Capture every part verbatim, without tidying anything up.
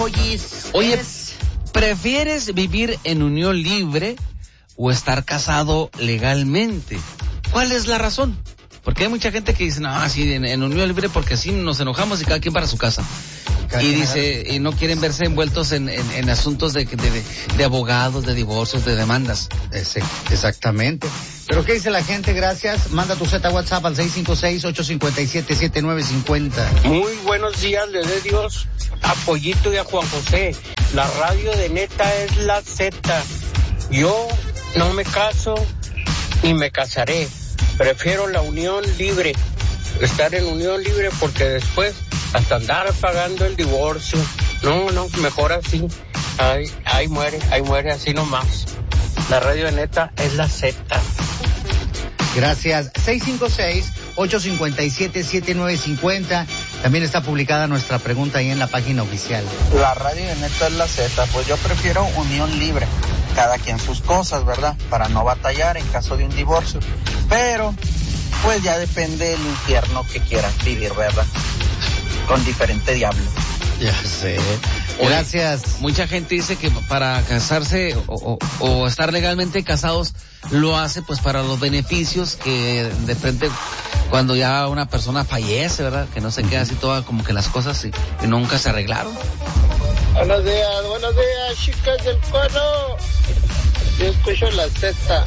Oye, ¿prefieres vivir en unión libre o estar casado legalmente? ¿Cuál es la razón? Porque hay mucha gente que dice, no, sí, en, en unión libre porque así nos enojamos y cada quien para su casa. Cada y dice, y no quieren verse envueltos en, en, en asuntos de, de, de, de abogados, de divorcios, de demandas. Ese, exactamente. ¿Pero qué dice la gente? Gracias. Manda tu Z WhatsApp al seis cinco seis, ocho cinco siete, siete nueve cinco cero. Muy buenos días, le dé Dios a Pollito y a Juan José. La radio de Neta es la Z. Yo no me caso ni me casaré. Prefiero la unión libre, estar en unión libre porque después hasta andar pagando el divorcio. No, no, mejor así. Ahí, ahí muere, ahí muere así nomás. La radio de Neta es la Z. Gracias. seis cinco seis, ocho cinco siete, siete nueve cinco cero. También está publicada nuestra pregunta ahí en la página oficial. La radio de Neta es la Z. Pues yo prefiero unión libre. Cada quien sus cosas, ¿verdad? Para no batallar en caso de un divorcio. Pero, pues ya depende del infierno que quieras vivir, ¿verdad? Con diferente diablo. Ya sé. Gracias. Oye, mucha gente dice que para casarse o, o, o estar legalmente casados lo hace pues para los beneficios que de frente cuando ya una persona fallece, ¿verdad? Que no se queda así toda como que las cosas y, y nunca se arreglaron. Buenos días, buenos días, chicas del cono. Yo escucho la Z.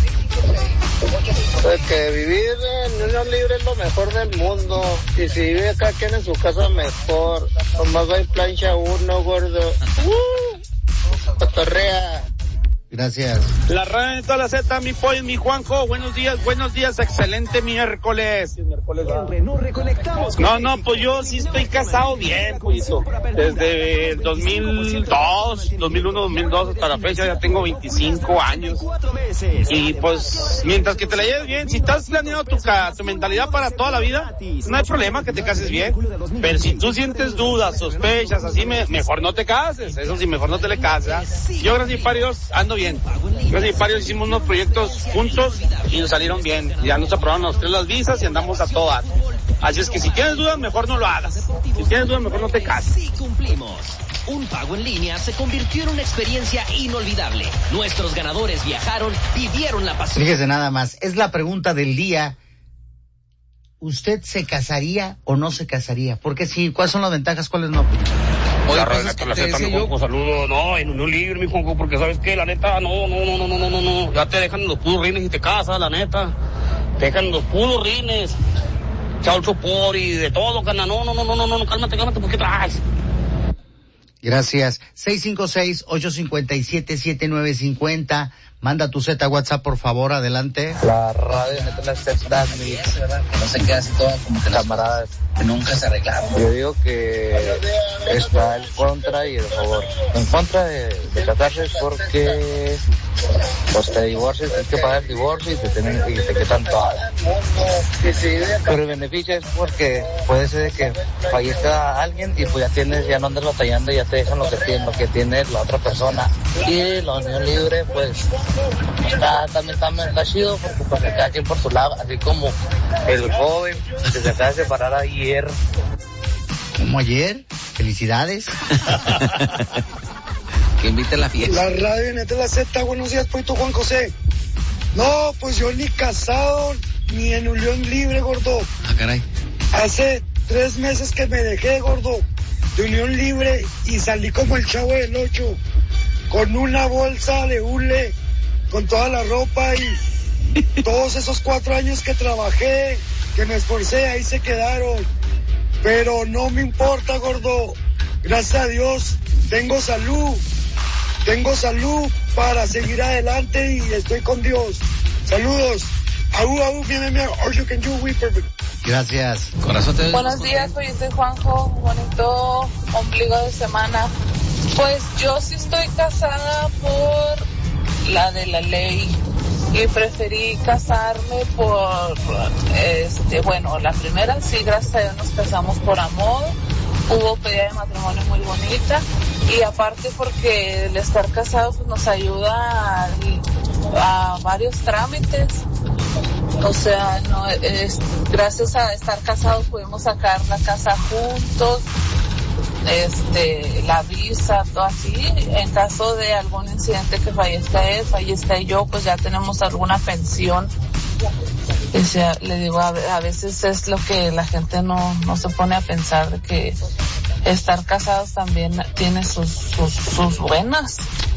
Pues que vivir en unión libre es lo mejor del mundo. Y si vive acá, quien en su casa mejor. Nomás va y plancha uno, gordo. ¡Uh! Cotorrea. Gracias. La radio de toda la Z, mi pollo, mi Juanjo. Buenos días, buenos días. Excelente miércoles. miércoles no, no, pues yo sí estoy casado bien, pollito. Desde el dos mil dos, dos mil uno, dos mil dos hasta la fecha ya tengo veinticinco años. Y pues, mientras que te la lleves bien, si estás planeando tu, tu mentalidad para toda la vida, no hay problema que te cases bien. Pero si tú sientes dudas, sospechas, así, me, mejor no te cases. Eso sí, mejor no te le cases. Yo, gracias a Dios, ando bien. Gracias a Dios hicimos unos proyectos juntos y nos salieron bien. Ya nos aprobaron los tres las visas y andamos a todas. Así es que si tienes dudas, mejor no lo hagas. Si tienes dudas, mejor no te cases. Sí cumplimos. Un pago en línea se convirtió en una experiencia inolvidable. Nuestros ganadores viajaron, vivieron la pasión. Fíjese nada más, es la pregunta del día. ¿Usted se casaría o no se casaría? Porque si, ¿cuáles son las ventajas, cuáles no? Oye, la pues, neta, la Z, mi Juanjo, saludo, no, en unión libre, mi Juanjo, porque ¿sabes qué? La neta, no, no, no, no, no, no, no, no, ya te dejan los puros rines y te casas, la neta, te dejan los puros rines, chao chopor y de todo, cana, no, no, no, no, no, no, cálmate, cálmate, ¿por qué traes? Gracias. seis cinco seis, ocho cinco siete, siete nueve cinco cero. Manda tu Z WhatsApp, por favor, adelante. La radio de Neta la Z, mi no se queda así todo como que camaradas que nunca se arreglaron. Yo digo que está el contra y el favor. En contra de, de casarse es porque pues te divorcias, tienes que pagar el divorcio y te, tienen, y te quitan todo. Pero el beneficio es porque puede ser que fallezca alguien y pues ya tienes, ya no andas batallando y ya te dejan lo que tiene, lo que tiene la otra persona. Y la unión libre, pues Está, también está, está chido porque pues cada quien por su lado, así como el joven que se acaba de separar ayer. ¿Como ayer? Felicidades. Que invite a la fiesta. La radio de Neta la Z, buenos días, Poito Juan José. No, pues yo ni casado, ni en unión libre, gordo. Ah, caray. Hace tres meses que me dejé, gordo, de unión libre y salí como el Chavo del Ocho, con una bolsa de hule, con toda la ropa y todos esos cuatro años que trabajé, que me esforcé, ahí se quedaron. Pero no me importa, gordo. Gracias a Dios, tengo salud. Tengo salud para seguir adelante y estoy con Dios. Saludos. Aú, aú, viene mi all you can do, we perfect. Gracias. Corazón te... Buenos días, pues yo soy Juanjo. Bonito ombligo de semana. Pues yo sí estoy casada por la de la ley y preferí casarme por, este, bueno, la primera sí, gracias a Dios nos casamos por amor, hubo pedida de matrimonio muy bonita y aparte porque el estar casado pues nos ayuda a, a varios trámites, o sea, no es, gracias a estar casados pudimos sacar la casa juntos este, la visa, todo así. En caso de algún incidente que fallezca él, fallezca yo, pues ya tenemos alguna pensión. O sea, le digo, a, a veces es lo que la gente no, no se pone a pensar, de que estar casados también tiene sus, sus, sus buenas.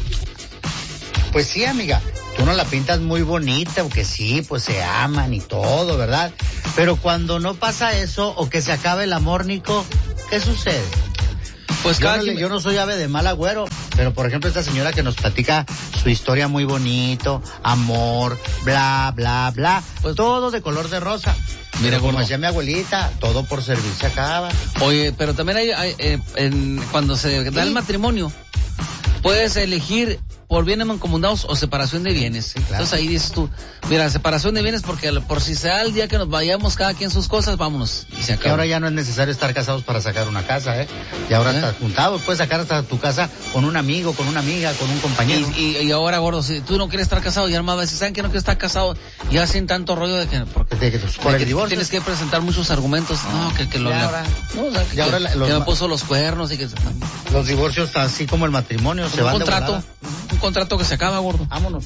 Pues sí, amiga, tú no la pintas muy bonita, o que sí, pues se aman y todo, ¿verdad? Pero cuando no pasa eso, o que se acabe el amor, Nico, ¿qué sucede? Pues yo, no, me... yo no soy ave de mal agüero, pero por ejemplo esta señora que nos platica su historia muy bonito, amor, bla, bla, bla, pues todo de color de rosa. Mira, como decía mi abuelita, todo por servir se acaba. Oye, pero también hay, hay eh, en, cuando se da ¿Sí? el matrimonio, puedes elegir por bienes mancomunados o separación de bienes. Sí, claro. Entonces ahí dices tú, mira, separación de bienes porque por si sea el día que nos vayamos cada quien sus cosas, vámonos. Y se acaba. Que ahora ya no es necesario estar casados para sacar una casa, ¿eh? Y ahora ¿Eh? estás juntados, puedes sacar hasta tu casa con un amigo, con una amiga, con un compañero. Y, y, y ahora, gordo, si tú no quieres estar casado, ya armado, si saben que no quieres estar casado, y hacen tanto rollo de que, porque, de que, de por el que divorcio tienes que presentar muchos argumentos, no, que, que lo la, ahora, no, o sea, que, ahora la, los, que me puso los cuernos y que los divorcios, así como el matrimonio, se van un contrato, un contrato que se acaba, gordo. Vámonos.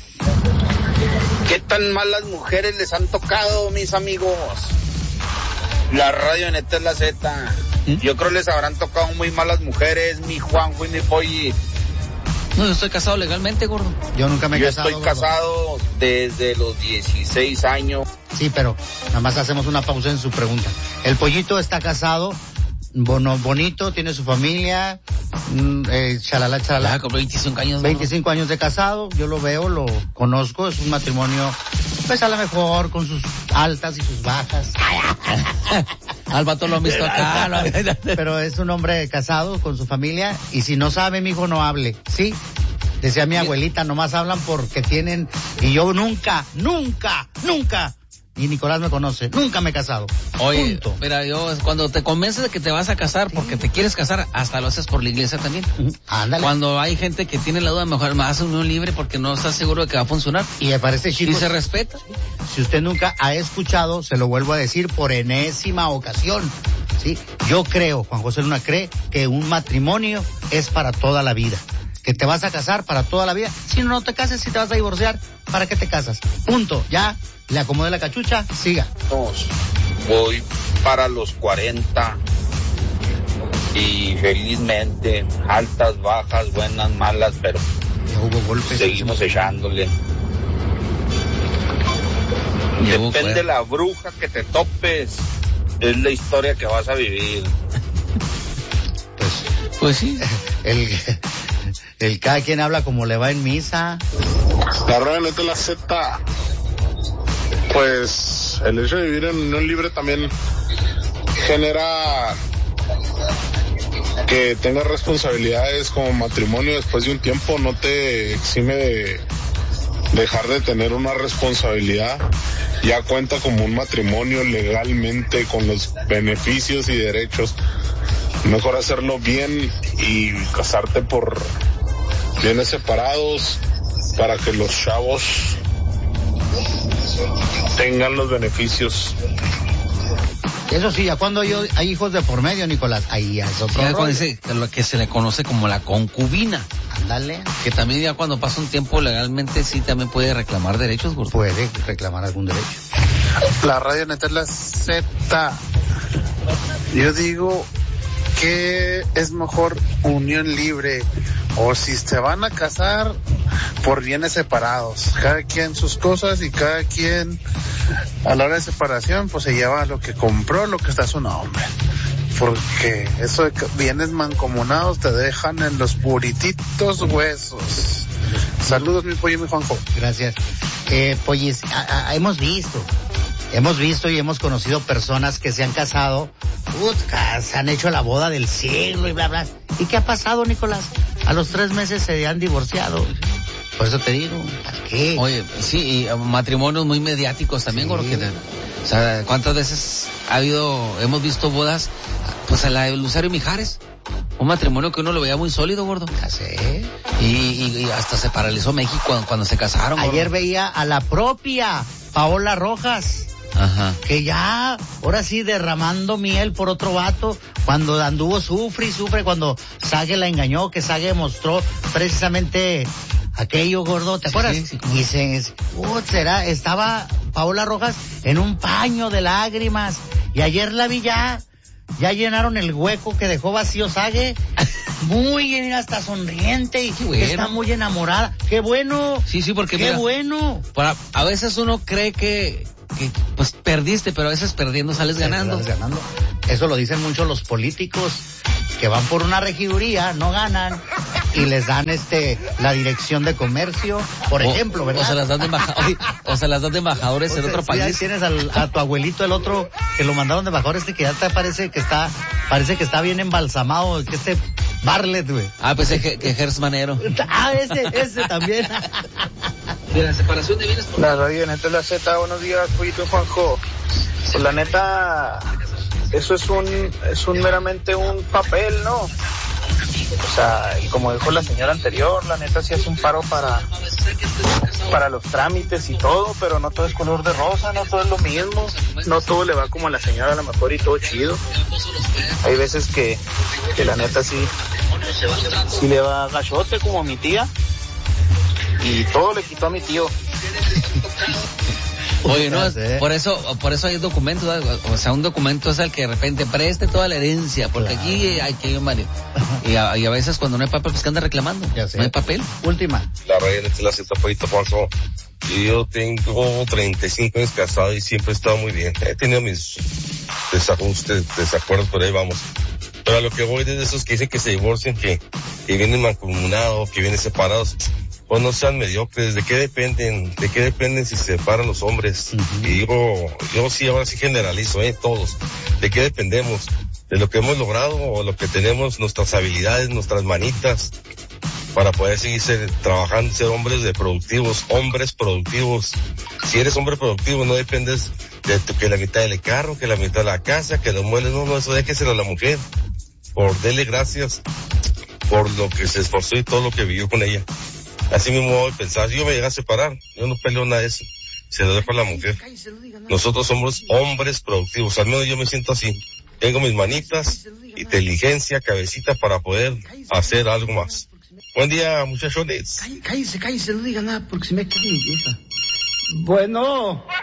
¿Qué tan malas mujeres les han tocado, mis amigos? La radio neta es la Z. ¿Mm? Yo creo les habrán tocado muy malas mujeres, mi Juanjo y mi Polly. No, yo estoy casado legalmente, gordo. Yo nunca me he yo casado. Yo estoy casado gordo. Desde los dieciséis años. Sí, pero nada más hacemos una pausa en su pregunta. El Pollito está casado, bueno, bonito, tiene su familia, eh, chalala, chalala. Ya, con veinticinco años. veinticinco años de casado, yo lo veo, lo conozco, es un matrimonio, pues a lo mejor con sus altas y sus bajas. Al vato lo han visto acá. Pero es un hombre casado con su familia, y si no sabe, mi hijo, no hable, ¿sí? Decía mi abuelita, nomás hablan porque tienen, y yo nunca, nunca, nunca, y Nicolás me conoce, nunca me he casado. Oye, punto. Mira, yo cuando te convences de que te vas a casar porque te quieres casar, hasta lo haces por la iglesia también. Uh-huh. Ándale. Cuando hay gente que tiene la duda, mejor me hace unión libre porque no está seguro de que va a funcionar. Y me parece, chicos, y se respeta. Si usted nunca ha escuchado, se lo vuelvo a decir por enésima ocasión, ¿sí? Yo creo, Juan José Luna cree que un matrimonio es para toda la vida. Que te vas a casar para toda la vida. Si no, no te cases, si te vas a divorciar, ¿para qué te casas? Punto. Ya, le acomodé la cachucha, siga. Voy para los cuarenta y felizmente, altas, bajas, buenas, malas, pero hubo golpes, seguimos echándole. Depende de la bruja que te topes, es la historia que vas a vivir. Pues, pues sí. El... El cada quien habla como le va en misa. La radio de la Z. Pues el hecho de vivir en unión libre también genera que tengas responsabilidades como matrimonio después de un tiempo. No te exime de dejar de tener una responsabilidad. Ya cuenta como un matrimonio legalmente con los beneficios y derechos. Mejor hacerlo bien y casarte por bienes separados para que los chavos tengan los beneficios. Eso sí, ya cuando hay, hay hijos de por medio, Nicolás, ahí ya es otro rollo. Dice, lo que se le conoce como la concubina. Ándale. Que también ya cuando pasa un tiempo legalmente sí también puede reclamar derechos, gordo. Puede reclamar algún derecho. La radio neta es la Z. Yo digo que es mejor unión libre, o si se van a casar, por bienes separados, cada quien sus cosas y cada quien a la hora de separación pues se lleva lo que compró, lo que está a su nombre, porque eso de bienes mancomunados te dejan en los purititos huesos. Saludos, mi pollo y mi Juanjo. Gracias. Eh, Pollis, a, a, hemos visto Hemos visto y hemos conocido personas que se han casado, uh, se han hecho la boda del siglo y bla, bla. ¿Y qué ha pasado, Nicolás? A los tres meses se han divorciado. Por eso te digo, ¿para qué? Oye, sí, y matrimonios muy mediáticos también, sí. Gordo, que, o sea, ¿cuántas veces ha habido, hemos visto bodas, pues a la de Lucerio Mijares? Un matrimonio que uno lo veía muy sólido, gordo. Ya sé. Y, y, y hasta se paralizó México cuando, cuando se casaron, gordo. Ayer veía a la propia Paola Rojas Ajá. Que ya, ahora sí, derramando miel por otro vato, cuando anduvo sufre y sufre, cuando Sage la engañó, que Sage mostró precisamente aquello, gordo, ¿te acuerdas? Sí, sí, y se, uh, será, estaba Paola Rojas en un paño de lágrimas, y ayer la vi ya, ya llenaron el hueco que dejó vacío Sage, muy bien, hasta sonriente, y bueno. Está muy enamorada, qué bueno. Sí, sí, porque qué mira, bueno. Para, a veces uno cree que, que, pues perdiste, pero a veces perdiendo sales ganando. Sales ganando. Eso lo dicen mucho los políticos, que van por una regiduría, no ganan, y les dan este la dirección de comercio, por o, ejemplo, ¿verdad? O se las dan de, embaja, o se las dan de embajadores o en sea, otro país. Ahí tienes al, a tu abuelito, el otro, que lo mandaron de embajador, este que ya te parece que está, parece que está bien embalsamado, que este Barlet, güey. Ah, pues que, que Gers Manero. Ah, ese, ese también. De la separación de bienes. La radio neta es la Z, buenos días, Pollito y Juanjo. Pues la neta, eso es un, es un meramente un papel, ¿no? O sea, como dijo la señora anterior, la neta sí hace un paro para, para los trámites y todo, pero no todo es color de rosa, no todo es lo mismo, no todo le va como a la señora a lo mejor y todo chido. Hay veces que, que la neta sí, sí le va gachote como a mi tía, y todo le quitó a mi tío. Oye, no, por eso, por eso hay documentos, o sea, un documento es el que de repente preste toda la herencia, porque claro. Aquí hay que ir Mario. Y a, y a veces cuando no hay papel, pues que anda reclamando. Ya sé. No hay papel. Última. La reina es la cita, Pollito Juanjo. Yo tengo treinta y cinco años casado y siempre he estado muy bien. He tenido mis desajustes, desacuerdos, por ahí vamos. Pero a lo que voy de esos que dicen que se divorcian, que, que vienen mancomunados, que vienen separados. Pues no sean mediocres, ¿de qué dependen? ¿De qué dependen si se separan los hombres? Uh-huh. Y digo, yo sí, ahora sí generalizo, ¿eh? Todos. ¿De qué dependemos? ¿De lo que hemos logrado o lo que tenemos, nuestras habilidades, nuestras manitas, para poder seguir ser, trabajando, ser hombres de productivos, hombres productivos? Si eres hombre productivo, no dependes de tu, que la mitad del carro, que la mitad de la casa, que los muebles, no, no, eso déjeselo a la mujer. Por dele gracias por lo que se esforzó y todo lo que vivió con ella. Así mismo voy a pensar, yo me llegué a separar, yo no peleo nada de eso, se lo dejo a la mujer. Nosotros somos hombres productivos, al menos yo me siento así. Tengo mis manitas, inteligencia, cabecita para poder hacer algo más. Buen día, muchachones. Cállese, cállese, no diga nada porque se me cae mi vieja. Bueno.